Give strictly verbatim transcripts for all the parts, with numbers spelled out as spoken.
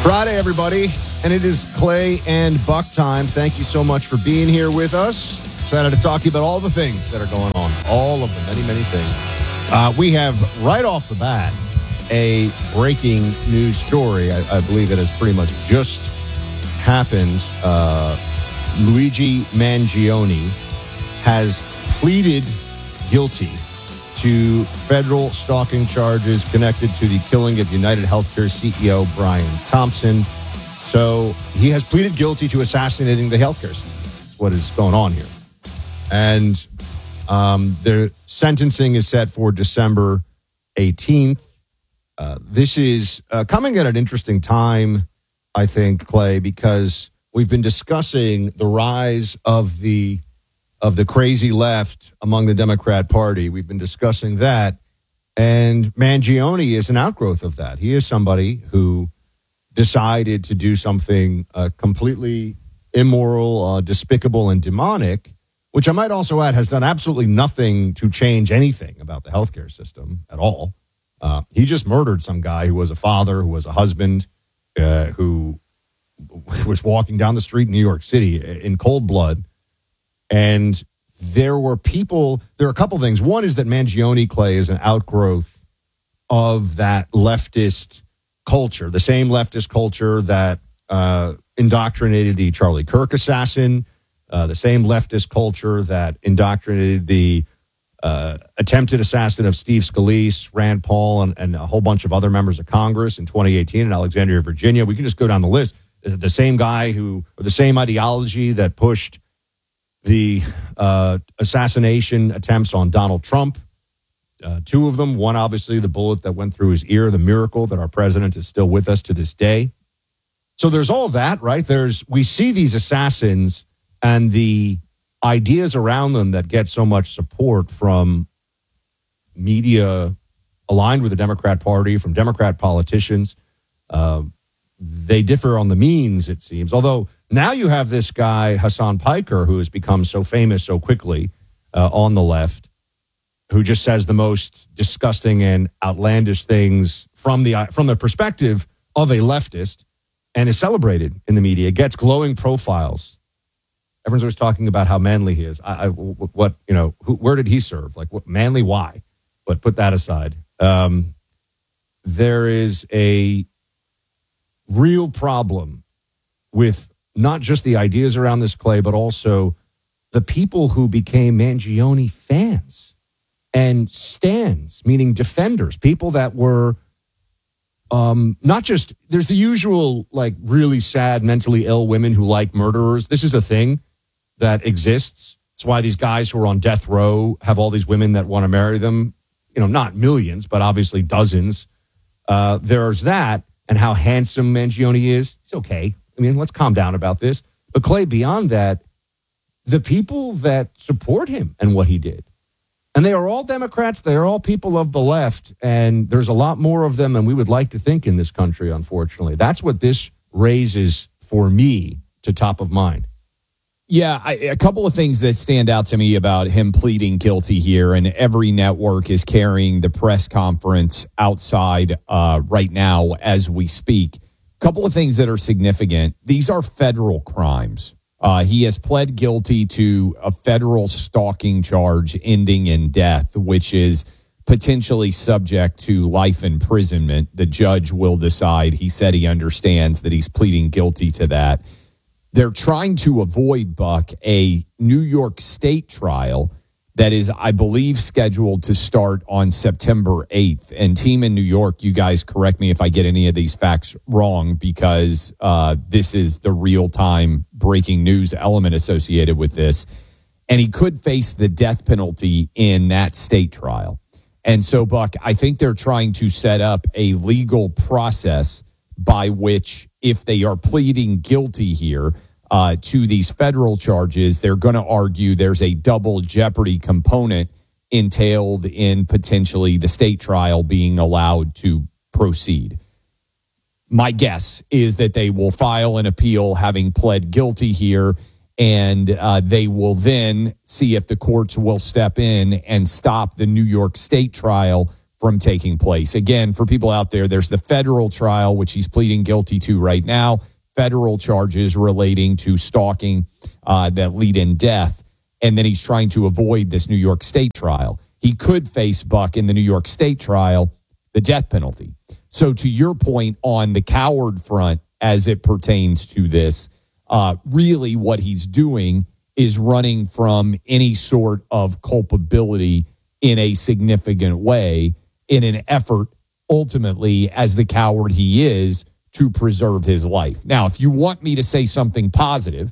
Friday, everybody, and it is Clay and Buck time. Thank you so much for being here with us. Excited to talk to you about all the things that are going on, all of the many, many things. Uh, we have, right off the bat, a breaking news story. I, I believe it has pretty much just happened. Uh, Luigi Mangione has pleaded guilty to federal stalking charges connected to the killing of United Healthcare C E O Brian Thompson. So he has pleaded guilty to assassinating the healthcare system. That's what is going on here. And um, the sentencing is set for December eighteenth. Uh, this is uh, coming at an interesting time, I think, Clay, because we've been discussing the rise of the of the crazy left among the Democrat Party. We've been discussing that. And Mangione is an outgrowth of that. He is somebody who decided to do something uh, completely immoral, uh, despicable, and demonic, which I might also add has done absolutely nothing to change anything about the healthcare system at all. Uh, he just murdered some guy who was a father, who was a husband, uh, who was walking down the street in New York City in cold blood. And there were people, there are a couple things. One is that Mangione, Clay, is an outgrowth of that leftist culture, the same leftist culture that uh, indoctrinated the Charlie Kirk assassin, uh, the same leftist culture that indoctrinated the uh, attempted assassin of Steve Scalise, Rand Paul, and, and a whole bunch of other members of Congress in twenty eighteen in Alexandria, Virginia. We can just go down the list. The same guy who, or the same ideology that pushed the uh, assassination attempts on Donald Trump, uh, two of them. One, obviously, the bullet that went through his ear, the miracle that our president is still with us to this day. So there's all that, right? There's we see these assassins and the ideas around them that get so much support from media aligned with the Democrat Party, from Democrat politicians. Uh, they differ on the means, it seems, although now you have this guy, Hassan Piker, who has become so famous so quickly uh, on the left, who just says the most disgusting and outlandish things from the from the perspective of a leftist and is celebrated in the media, gets glowing profiles. Everyone's always talking about how manly he is. I, I, what, you know, who, where did he serve? Like, what, manly, why? But put that aside. Um, there is a real problem with not just the ideas around this, Clay, but also the people who became Mangione fans and stans, meaning defenders, people that were um, not just, there's the usual, like, really sad, mentally ill women who like murderers. This is a thing that exists. It's why these guys who are on death row have all these women that want to marry them. You know, not millions, but obviously dozens. Uh, there's that, and how handsome Mangione is. It's okay. I mean, let's calm down about this. But Clay, beyond that, the people that support him and what he did, and they are all Democrats, they are all people of the left, and there's a lot more of them than we would like to think in this country, unfortunately. That's what this raises for me to top of mind. Yeah, I, a couple of things that stand out to me about him pleading guilty here, and every network is carrying the press conference outside uh, right now as we speak. Couple of things that are significant. These are federal crimes. Uh, he has pled guilty to a federal stalking charge ending in death, which is potentially subject to life imprisonment. The judge will decide. He said he understands that he's pleading guilty to that. They're trying to avoid, Buck, a New York State trial that is, I believe, scheduled to start on September eighth. And team in New York, you guys correct me if I get any of these facts wrong, because uh, this is the real-time breaking news element associated with this. And he could face the death penalty in that state trial. And so, Buck, I think they're trying to set up a legal process by which, if they are pleading guilty here, Uh, to these federal charges, they're going to argue there's a double jeopardy component entailed in potentially the state trial being allowed to proceed. My guess is that they will file an appeal having pled guilty here, and uh, they will then see if the courts will step in and stop the New York State trial from taking place. Again, for people out there, there's the federal trial, which he's pleading guilty to right now, federal charges relating to stalking uh, that lead in death. And then he's trying to avoid this New York State trial. He could face, Buck, in the New York State trial, the death penalty. So to your point on the coward front as it pertains to this, uh, really what he's doing is running from any sort of culpability in a significant way in an effort, ultimately, as the coward he is, to preserve his life. Now, if you want me to say something positive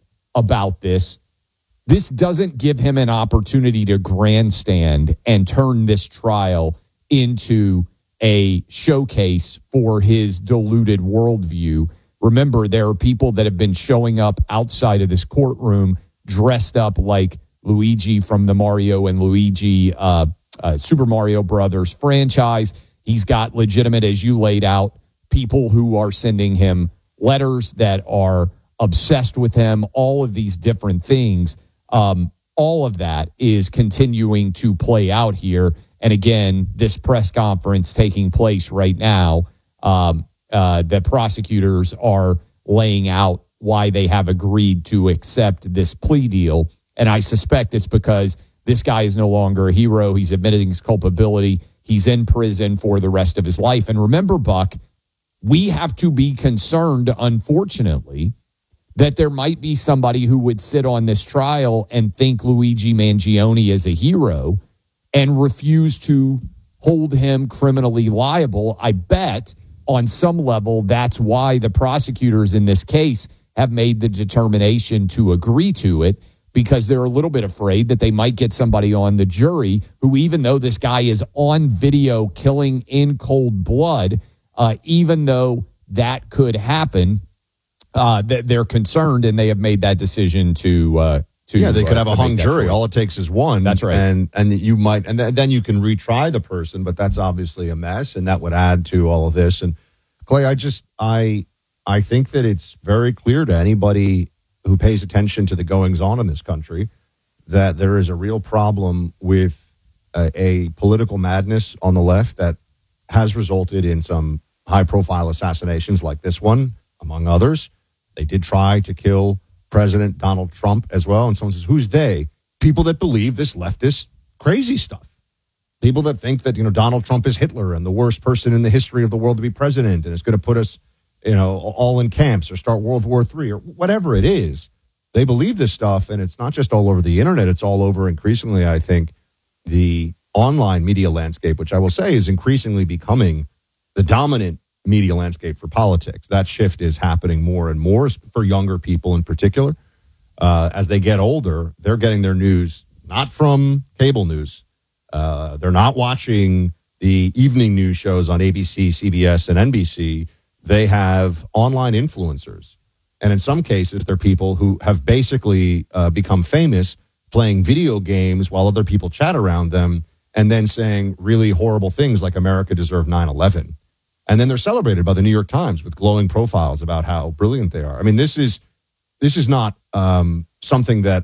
about this, this doesn't give him an opportunity to grandstand and turn this trial into a showcase for his diluted worldview. Remember, there are people that have been showing up outside of this courtroom dressed up like Luigi from the Mario and Luigi uh, uh, Super Mario Brothers franchise. He's got legitimate, as you laid out, people who are sending him letters that are obsessed with him, all of these different things. Um, all of that is continuing to play out here. And again, this press conference taking place right now, um, uh, the prosecutors are laying out why they have agreed to accept this plea deal. And I suspect it's because this guy is no longer a hero. He's admitting his culpability. He's in prison for the rest of his life. And remember, Buck, we have to be concerned, unfortunately, that there might be somebody who would sit on this trial and think Luigi Mangione is a hero and refuse to hold him criminally liable. I bet on some level that's why the prosecutors in this case have made the determination to agree to it, because they're a little bit afraid that they might get somebody on the jury who, even though this guy is on video killing in cold blood, uh, even though that could happen, uh, they're concerned, and they have made that decision to uh, to yeah, they could uh, have a hung jury. Choice. All it takes is one. That's right, and and you might, and th- then you can retry the person, but that's obviously a mess, and that would add to all of this. And Clay, I just I I think that it's very clear to anybody who pays attention to the goings-on in this country that there is a real problem with a, a political madness on the left that has resulted in some high-profile assassinations like this one, among others. They did try to kill President Donald Trump as well, and someone says, who's they? People that believe this leftist crazy stuff. People that think that, you know, Donald Trump is Hitler and the worst person in the history of the world to be president, and it's going to put us, you know, all in camps or start World War Three or whatever it is. They believe this stuff, and it's not just all over the internet. It's all over, increasingly, I think, the online media landscape, which I will say is increasingly becoming the dominant media landscape for politics. That shift is happening more and more for younger people in particular. Uh, as they get older, they're getting their news not from cable news. Uh, they're not watching the evening news shows on A B C, C B S, and N B C. They have online influencers. And in some cases, they're people who have basically uh, become famous playing video games while other people chat around them and then saying really horrible things like America deserved nine eleven. And then they're celebrated by the New York Times with glowing profiles about how brilliant they are. I mean, this is this is not um, something that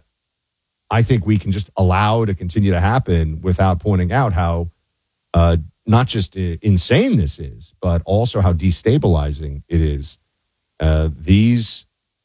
I think we can just allow to continue to happen without pointing out how uh, not just insane this is, but also how destabilizing it is. Uh, these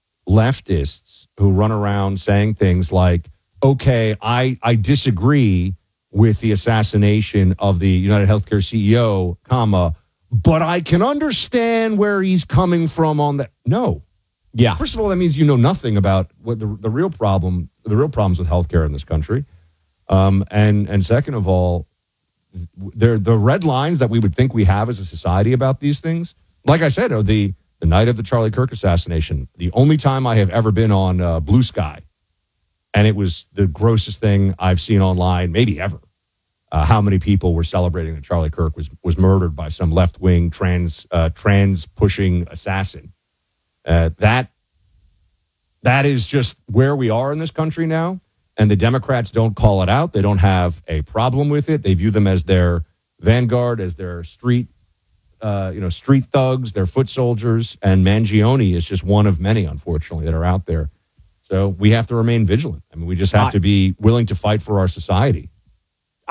leftists who run around saying things like, okay, I, I disagree with the assassination of the United Healthcare C E O, comma, but I can understand where he's coming from on that. No. Yeah. First of all, that means you know nothing about what the, the real problem, the real problems with healthcare in this country. Um, and, and second of all, they're the red lines that we would think we have as a society about these things. Like I said, are the, the night of the Charlie Kirk assassination, the only time I have ever been on uh, Blue Sky. And it was the grossest thing I've seen online, maybe ever. Uh, how many people were celebrating that Charlie Kirk was was murdered by some left-wing trans uh, trans-pushing assassin. Uh, that that is just where we are in this country now. And the Democrats don't call it out. They don't have a problem with it. They view them as their vanguard, as their street, uh, you know, street thugs, their foot soldiers. And Mangione is just one of many, unfortunately, that are out there. So we have to remain vigilant. I mean, we just have I, to be willing to fight for our society.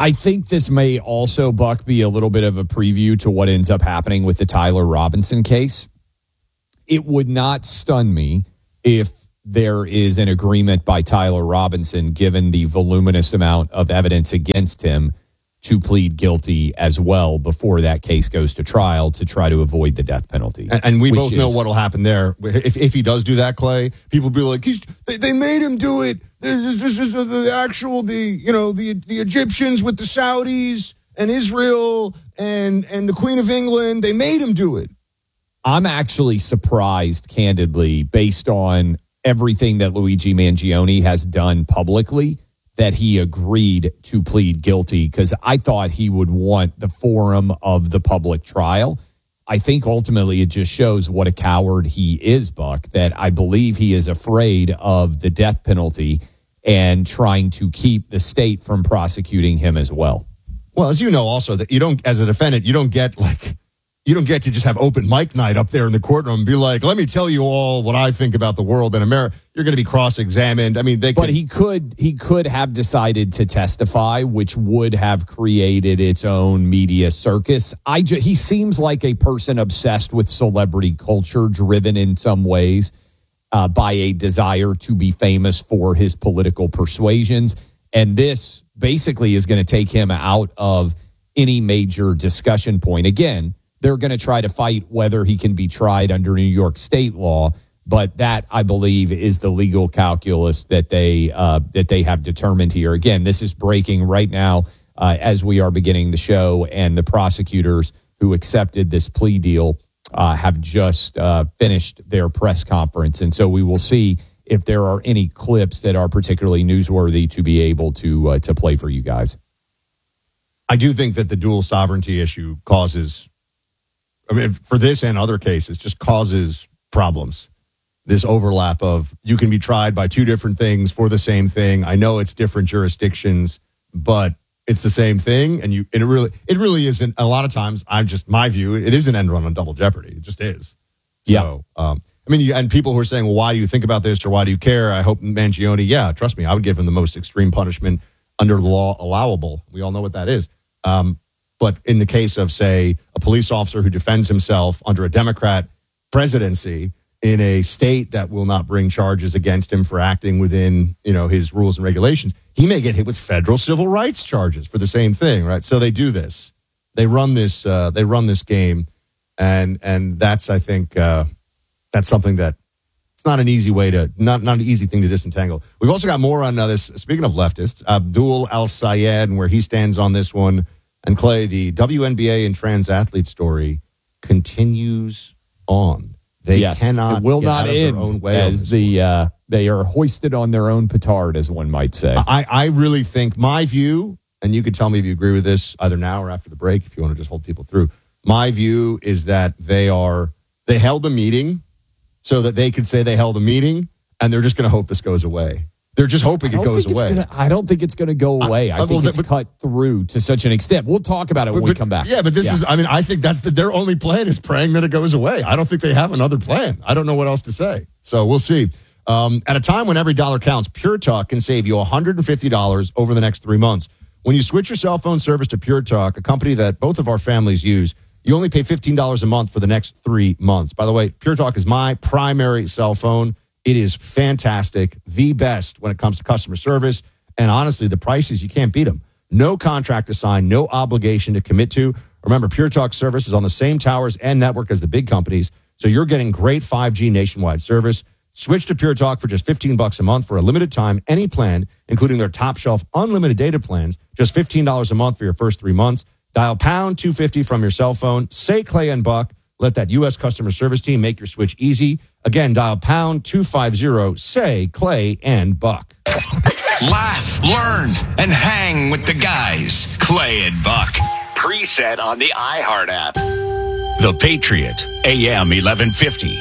I think this may also, Buck, be a little bit of a preview to what ends up happening with the Tyler Robinson case. It would not stun me if there is an agreement by Tyler Robinson, given the voluminous amount of evidence against him, to plead guilty as well before that case goes to trial to try to avoid the death penalty. And, and we both is, know what will happen there. If if he does do that, Clay, people will be like, He's, they, they made him do it. This is, this is the actual, the you know, the the Egyptians with the Saudis and Israel and, and the Queen of England, they made him do it. I'm actually surprised, candidly, based on everything that Luigi Mangione has done publicly, that he agreed to plead guilty, because I thought he would want the forum of the public trial. I think ultimately it just shows what a coward he is, Buck, that I believe he is afraid of the death penalty and trying to keep the state from prosecuting him as well. Well, as you know also, that you don't, as a defendant, you don't get like... You don't get to just have open mic night up there in the courtroom and be like, let me tell you all what I think about the world in America. You're going to be cross-examined. I mean, they could, But he could he could have decided to testify, which would have created its own media circus. I ju- he seems like a person obsessed with celebrity culture, driven in some ways uh, by a desire to be famous for his political persuasions. And this basically is going to take him out of any major discussion point. Again, they're going to try to fight whether he can be tried under New York state law, but that, I believe, is the legal calculus that they uh, that they have determined here. Again, this is breaking right now uh, as we are beginning the show, and the prosecutors who accepted this plea deal uh, have just uh, finished their press conference, and so we will see if there are any clips that are particularly newsworthy to be able to uh, to play for you guys. I do think that the dual sovereignty issue causes... I mean, for this and other cases, just causes problems. This overlap of you can be tried by two different things for the same thing. I know it's different jurisdictions, but it's the same thing. And you, and it really, it really isn't. A lot of times, I'm just, my view, it is an end run on double jeopardy. It just is. So, yeah. Um, I mean, you, and people who are saying, well, why do you think about this or why do you care? I hope Mangione, yeah, trust me, I would give him the most extreme punishment under the law allowable. We all know what that is. Um, But in the case of, say, a police officer who defends himself under a Democrat presidency in a state that will not bring charges against him for acting within, you know, his rules and regulations, he may get hit with federal civil rights charges for the same thing, right? So they do this. They run this. Uh, they run this game, and and that's, I think, uh, that's something that it's not an easy way to not not an easy thing to disentangle. We've also got more on uh, this. Speaking of leftists, Abdul Al-Sayed and where he stands on this one. And Clay, the W N B A and trans athlete story continues on. They yes, cannot it will get not out of end their own way as the uh, they are hoisted on their own petard, as one might say. I, I really think my view, and you can tell me if you agree with this either now or after the break, if you want to just hold people through. My view is that they are they held a meeting so that they could say they held a meeting, and they're just going to hope this goes away. They're just hoping it goes away. Gonna, I don't think it's going to go away. I, I think well, it's but, cut through to such an extent. We'll talk about it when but, we come back. Yeah, but this yeah. is, I mean, I think that's the, their only plan is praying that it goes away. I don't think they have another plan. I don't know what else to say. So we'll see. Um, at a time when every dollar counts, Pure Talk can save you one hundred fifty dollars over the next three months. When you switch your cell phone service to Pure Talk, a company that both of our families use, you only pay fifteen dollars a month for the next three months. By the way, Pure Talk is my primary cell phone. It is fantastic, the best when it comes to customer service. And honestly, the prices, you can't beat them. No contract to sign, no obligation to commit to. Remember, Pure Talk service is on the same towers and network as the big companies, so you're getting great five G nationwide service. Switch to Pure Talk for just fifteen bucks a month for a limited time, any plan, including their top shelf unlimited data plans, just fifteen dollars a month for your first three months. Dial pound two fifty from your cell phone. Say Clay and Buck. Let that U S customer service team make your switch easy. Again, dial pound two fifty, say Clay and Buck. Laugh, learn, and hang with the guys. Clay and Buck. Preset on the iHeart app. The Patriot, A M eleven fifty.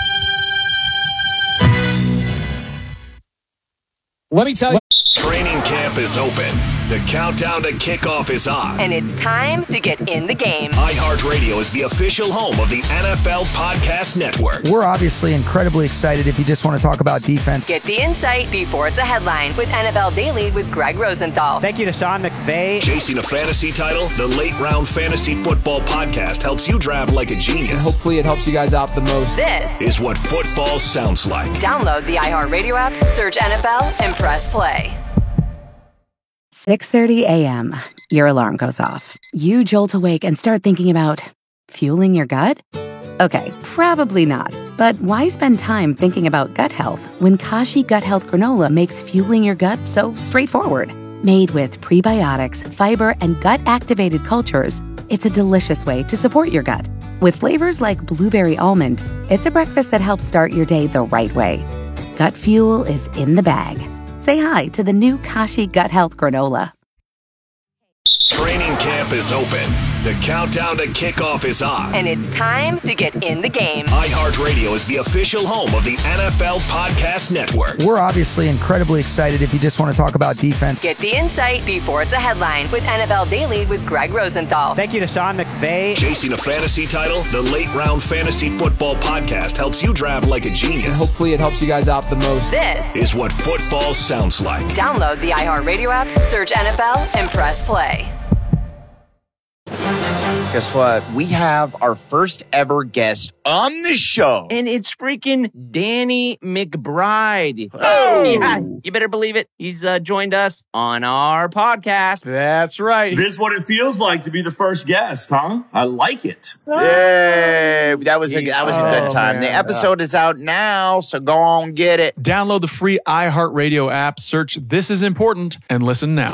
Let me tell you. Training camp is open. The countdown to kickoff is on. And it's time to get in the game. iHeartRadio is the official home of the N F L Podcast Network. We're obviously incredibly excited if you just want to talk about defense. Get the insight before it's a headline with N F L Daily with Greg Rosenthal. Thank you to Sean McVay. Chasing a fantasy title, the Late Round Fantasy Football Podcast helps you draft like a genius. And hopefully it helps you guys out the most. This is what football sounds like. Download the iHeartRadio app, search N F L, and press play. six thirty a.m. Your alarm goes off. You jolt awake and start thinking about fueling your gut? Okay, probably not. But why spend time thinking about gut health when Kashi Gut Health Granola makes fueling your gut so straightforward? Made with prebiotics, fiber, and gut-activated cultures, it's a delicious way to support your gut. With flavors like blueberry almond, it's a breakfast that helps start your day the right way. Gut fuel is in the bag. Say hi to the new Kashi Gut Health Granola. Training camp is open. The countdown to kickoff is on. And it's time to get in the game. iHeartRadio is the official home of the N F L Podcast Network. We're obviously incredibly excited if you just want to talk about defense. Get the insight before it's a headline with N F L Daily with Greg Rosenthal. Thank you to Sean McVay. Chasing a fantasy title, the Late Round Fantasy Football Podcast helps you draft like a genius. And hopefully it helps you guys out the most. This is what football sounds like. Download the iHeartRadio app, search N F L, and press play. Guess what? We have our first ever guest on the show. And it's freaking Danny McBride. Oh! Yeah, you better believe it. He's uh, joined us on our podcast. That's right. This is what it feels like to be the first guest, huh? I like it. Yay! That was a, that was a good time. Oh, the man. episode is out now, so go on, get it. Download the free iHeartRadio app, search This Is Important, and listen now.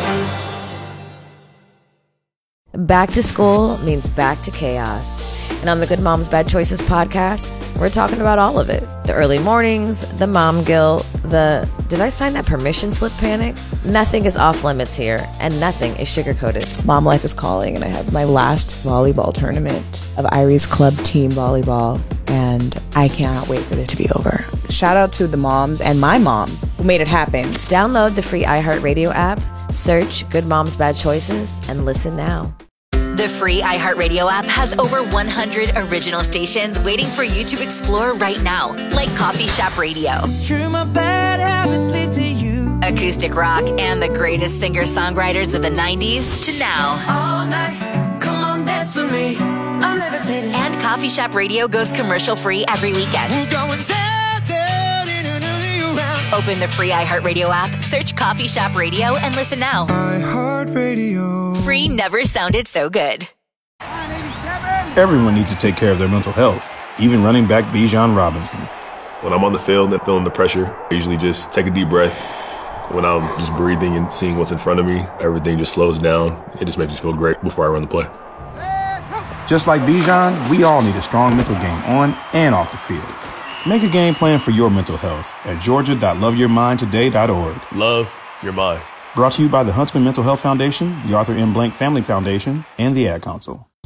Back to school means back to chaos. And on the Good Moms Bad Choices podcast, we're talking about all of it. The early mornings, the mom guilt, the did I sign that permission slip panic? Nothing is off limits here, and nothing is sugar-coated. Mom life is calling, and I have my last volleyball tournament of Irie's Club Team Volleyball, and I cannot wait for it to be over. Shout out to the moms and my mom who made it happen. Download the free iHeartRadio app, search Good Moms Bad Choices, and listen now. The free iHeartRadio app has over one hundred original stations waiting for you to explore right now, like Coffee Shop Radio. It's true, my bad habits lead to you. Acoustic rock and the greatest singer-songwriters of the nineties to now. All night, come on, dance with me. I'm levitating. And Coffee Shop Radio goes commercial-free every weekend. We're going down, down, in another round. Open the free iHeartRadio app, search Coffee Shop Radio, and listen now. iHeartRadio. Free never sounded so good. Everyone needs to take care of their mental health, even running back Bijan Robinson. When I'm on the field and feeling the pressure, I usually just take a deep breath. When I'm just breathing and seeing what's in front of me, everything just slows down. It just makes me feel great before I run the play. Just like Bijan, we all need a strong mental game on and off the field. Make a game plan for your mental health at georgia dot love your mind today dot org. Love your mind. Brought to you by the Huntsman Mental Health Foundation, the Arthur M. Blank Family Foundation, and the Ad Council.